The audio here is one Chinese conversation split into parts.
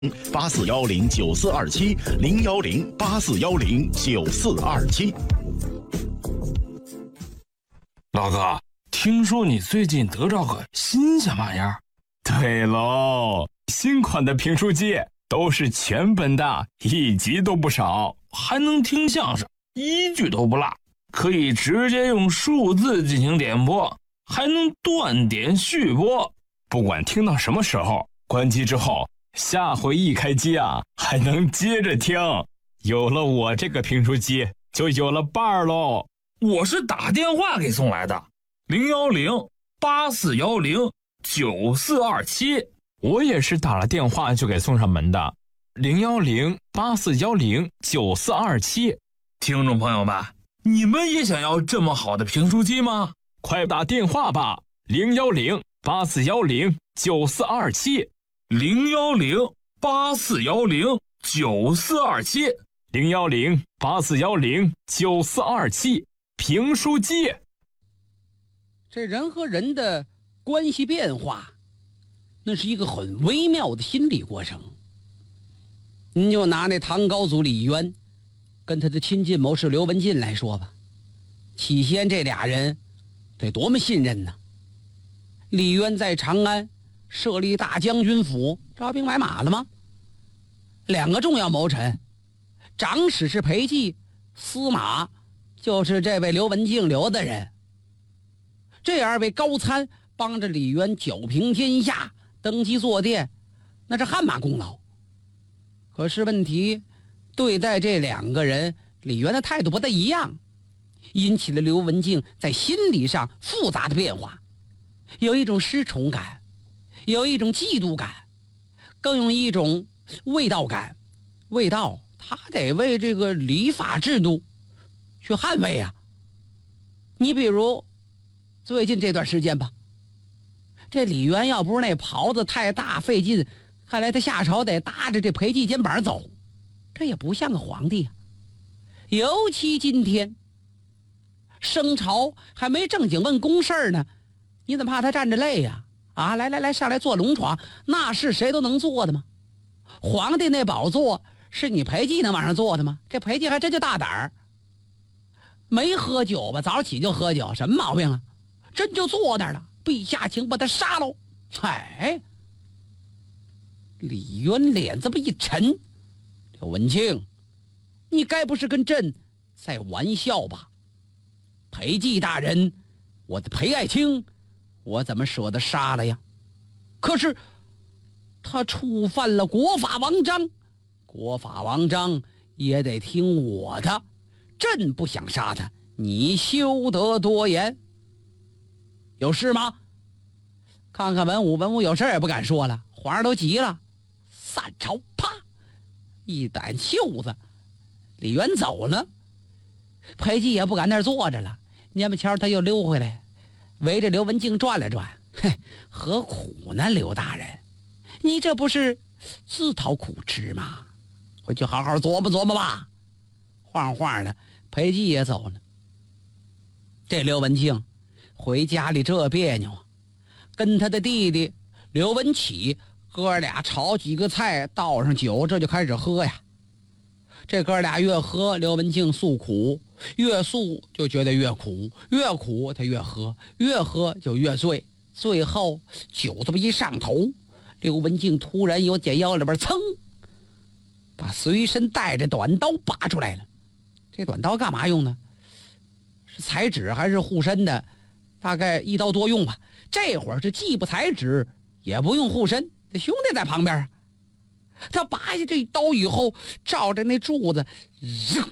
84109427，01084109427。 老哥，听说你最近得着个新鲜玩意儿？ 对喽，新款的评书机都是全本的，1集都不少， 还能听相声，1句都不落，可以直接用数字进行点播，还能断点续播。 不管听到什么时候，关机之后，下回一开机啊，还能接着听。有了我这个评书机，就有了伴儿喽。 我是打电话给送来的，010-8410-9427。 我也是打了电话就给送上门的，010-8410-9427。 听众朋友们，你们也想要这么好的评书机吗？ 快打电话吧，010-8410-9427。 010-8410-9427。 010-8410-9427。评书机。 这人和人的关系变化，那是一个很微妙的心理过程。您就拿那唐高祖李渊跟他的亲近谋士刘文静来说吧，起先这俩人得多么信任呢？李渊在长安设立大将军府，招兵买马了吗？两个重要谋臣，长史是裴寂，司马就是这位刘文静刘的人。这二位高参帮着李渊剿平天下，登基坐殿，那是汗马功劳。可是问题，对待这两个人，李渊的态度不太一样，引起了刘文静在心理上复杂的变化，有一种失宠感，有一种嫉妒感，更有一种味道感。味道他得为这个礼法制度去捍卫啊。你比如最近这段时间吧，这李渊要不是那袍子太大费劲，看来他下朝得搭着这裴寂肩膀走，这也不像个皇帝啊。尤其今天升朝还没正经问公事呢，你怎么怕他站着累呀？啊，来，上来坐龙床，那是谁都能坐的吗？皇帝那宝座是你裴寂能往上坐的吗？这裴寂还真就大胆儿，没喝酒吧，早起就喝酒，什么毛病啊？真就坐那儿了。陛下，请把他杀喽！哎，李渊脸这么一沉，刘文静，你该不是跟朕在玩笑吧？裴寂大人，我的裴爱卿，我怎么舍得杀了呀？可是他触犯了国法王章，国法王章也得听我的，朕不想杀他，你休得多言。有事吗？看看文武，文武有事也不敢说了，皇上都急了。散朝，啪一掸袖子，李渊走了。裴寂也不敢那儿坐着了，蔫巴前他又溜回来，围着刘文静转了转。嘿，何苦呢，刘大人，你这不是自讨苦吃吗？回去好好琢磨琢磨吧。晃晃的，裴寂也走了。这刘文静回家里这别扭啊，跟他的弟弟刘文启哥俩炒几个菜，倒上酒，这就开始喝呀。这哥俩越喝，刘文静诉苦，越诉就觉得越苦，越苦他越喝，越喝就越醉，最后酒这么一上头，刘文静突然由解腰里边噌把随身带着短刀拔出来了。这短刀干嘛用呢？是裁纸还是护身的？大概一刀多用吧。这会儿是既不裁纸也不用护身，这兄弟在旁边啊。他拔下这一刀以后，照着那柱子扔，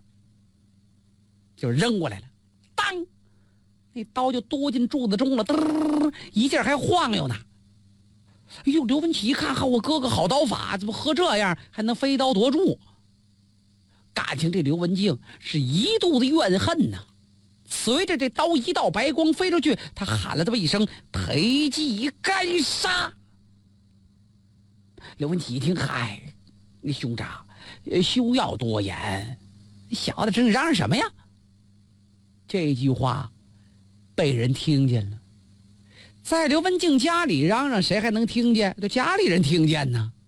就扔过来了。当，那刀就多进柱子中了，噔，一下还晃悠呢。哎呦，刘文启一看，我哥哥好刀法，怎么喝这样还能飞刀夺柱？感情这刘文静是一肚子怨恨呐。随着这刀一道白光飞出去，他喊了这么一声：“裴寂该杀！”刘文启一听，嗨，你兄长，休要多言，小子这嚷嚷什么呀？这句话被人听见了，在刘文静家里嚷嚷，谁还能听见？这家里人听见呢。